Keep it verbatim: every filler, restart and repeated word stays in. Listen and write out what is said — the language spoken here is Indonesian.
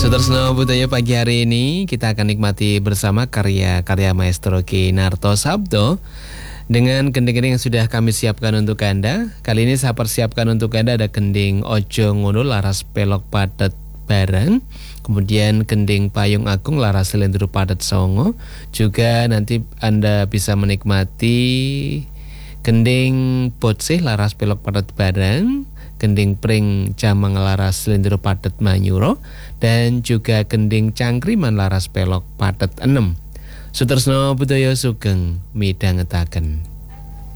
Sutresno budaya pagi hari ini kita akan nikmati bersama karya-karya Maestro Ki Narto Sabdo dengan gending-gending yang sudah kami siapkan untuk Anda. Kali ini saya persiapkan untuk Anda ada gending Ojo Ngono laras pelok padet bareng, kemudian gending Payung Agung laras selendru padet songo. Juga nanti Anda bisa menikmati gending Botsih laras pelok padet bareng, gending Pring Jamang laras selendru padet manyuro, dan juga gending Cangkriman laras pelok padet enem. Sutresno budaya sugeng midhangetaken.